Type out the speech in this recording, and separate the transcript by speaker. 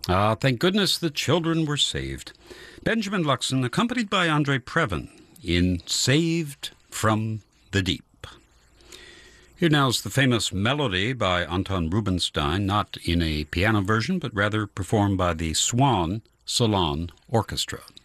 Speaker 1: Ah, thank goodness the children were saved. Benjamin Luxon, accompanied by Andre Previn in Saved from the Deep. Here now is the famous melody by Anton Rubinstein, not in a piano version, but rather performed by the Swan Salon Orchestra.